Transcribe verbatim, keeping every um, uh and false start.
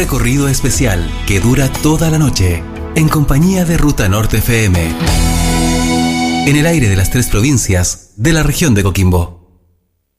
recorrido especial que dura toda la noche, en compañía de Ruta Norte F M. En el aire de las tres provincias de la región de Coquimbo.